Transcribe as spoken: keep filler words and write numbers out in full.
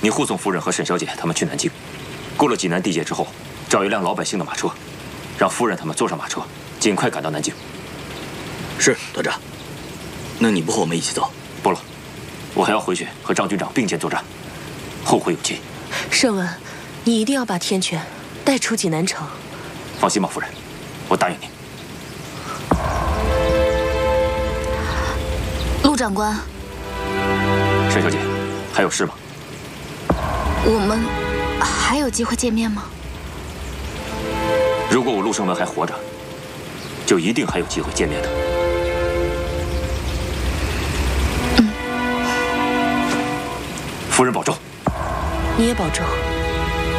你护送夫人和沈小姐他们去南京，过了济南地界之后，找一辆老百姓的马车，让夫人他们坐上马车，尽快赶到南京。 是，团长。那你不和我们一起走？ 不了，我还要回去和张军长并肩作战，后会有期。 盛恩，你一定要把天权带出济南城。 放心吧，夫人，我答应你。 陆长官， 沈小姐，还有事吗？ 我们还有机会见面吗？ 如果我陆胜文还活着，就一定还有机会见面的。 嗯。 夫人保重。 你也保重。